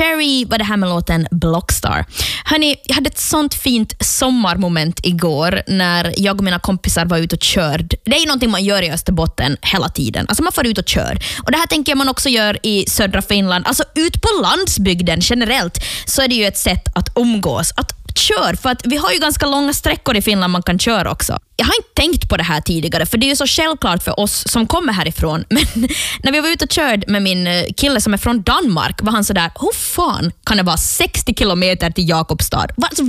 Cherry var det här med låten Blockstar. Hörni, jag hade ett sånt fint sommarmoment igår när jag och mina kompisar var ute och körde. Det är ju någonting man gör i Österbotten hela tiden. Alltså man får ut och kör. Och det här tänker jag man också gör i södra Finland. Alltså ut på landsbygden generellt så är det ju ett sätt att umgås. Att kör, för att vi har ju ganska långa sträckor i Finland man kan köra också. Jag har inte tänkt på det här tidigare, för det är ju så självklart för oss som kommer härifrån. Men när vi var ute och körde med min kille som är från Danmark var han sådär, hur fan kan det vara 60 kilometer till Jakobstad?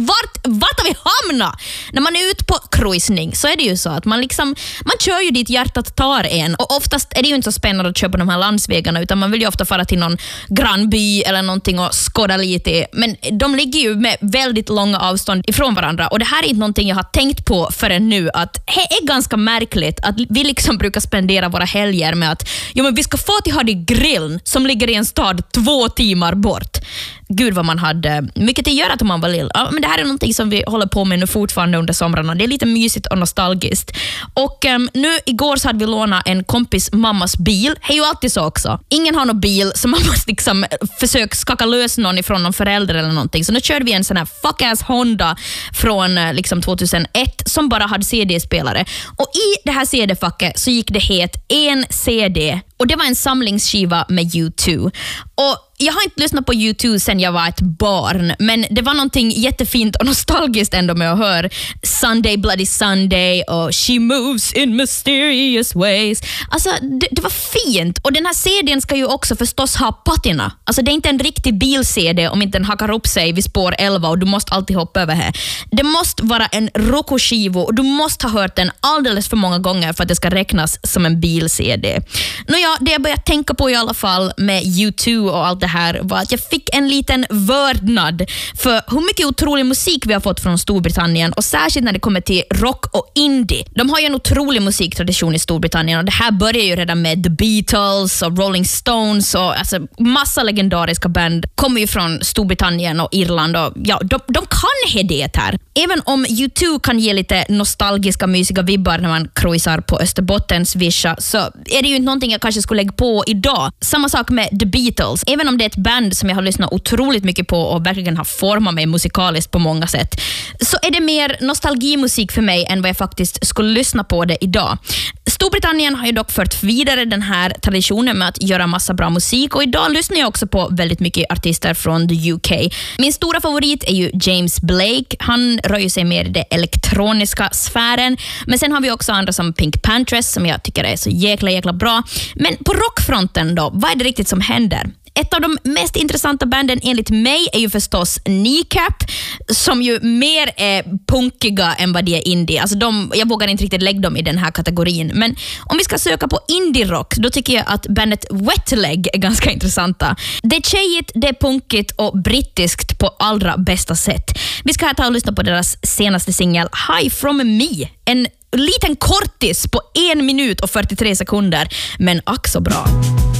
Vart har vi hamnat? När man är ute på cruisning så är det ju så att man kör ju dit hjärtat tar en. Och oftast är det ju inte så spännande att köra på de här landsvägarna, utan man vill ju ofta fara till någon grannby eller någonting och skåda lite. Men de ligger ju med väldigt långa avstånd ifrån varandra. Och det här är inte någonting jag har tänkt på förrän nu, att det är ganska märkligt att vi liksom brukar spendera våra helger med att men vi ska få till ha det grillen som ligger i en stad 2 timmar bort. Gud vad man hade mycket att göra om man var lill. Ja, men det här är någonting som vi håller på med nu fortfarande under somrarna. Det är lite mysigt och nostalgiskt. Och nu igår så hade vi lånat en kompis mammas bil. Det är ju alltid så också. Ingen har någon bil så man måste liksom försöka skaka lös någon ifrån någon förälder eller någonting. Så nu körde vi en sån här fuck-ass Honda från liksom 2001 som bara hade CD-spelare. Och i det här CD-facket så gick det en CD. Och det var en samlingsskiva med U2. Och jag har inte lyssnat på U2 sen jag var ett barn, men det var någonting jättefint och nostalgiskt ändå med att höra Sunday Bloody Sunday och She Moves in Mysterious Ways. Alltså det var fint. Och den här CD:n ska ju också förstås ha patina. Alltså det är inte en riktig bil-CD om inte den hakar upp sig vid spår 11 och du måste alltid hoppa över här. Det måste vara en Roku-skiva och du måste ha hört den alldeles för många gånger för att det ska räknas som en bil-CD. Nåja, det jag började tänka på i alla fall med U2 och allt det här var att jag fick en liten vördnad för hur mycket otrolig musik vi har fått från Storbritannien, och särskilt när det kommer till rock och indie. De har ju en otrolig musiktradition i Storbritannien, och det här börjar ju redan med The Beatles och Rolling Stones och alltså massa legendariska band kommer ju från Storbritannien och Irland, och ja, de kan det här. Även om U2 kan ge lite nostalgiska mysiga vibbar när man cruisar på Österbottens vischa, så är det ju inte någonting jag kanske skulle lägga på idag. Samma sak med The Beatles. Även om det är ett band som jag har lyssnat otroligt mycket på och verkligen har format mig musikaliskt på många sätt, så är det mer nostalgimusik för mig än vad jag faktiskt skulle lyssna på det idag. Storbritannien har ju dock fört vidare den här traditionen med att göra massa bra musik, och idag lyssnar jag också på väldigt mycket artister från the UK. Min stora favorit är ju James Blake. Han rör ju sig mer i det elektroniska sfären, men sen har vi också andra som Pink Panthers som jag tycker är så jäkla bra. Men på rockfronten då, vad är det riktigt som händer? Ett av de mest intressanta banden enligt mig är ju förstås Kneecap, som ju mer är punkiga än vad de är indie. Alltså jag vågar inte riktigt lägga dem i den här kategorin. Men om vi ska söka på indie-rock, då tycker jag att bandet Wet Leg är ganska intressanta. Det är tjejigt, det är punkigt och brittiskt på allra bästa sätt. Vi ska här ta och lyssna på deras senaste singel High From Me. En liten kortis på 1 minut och 43 sekunder, men ack så bra.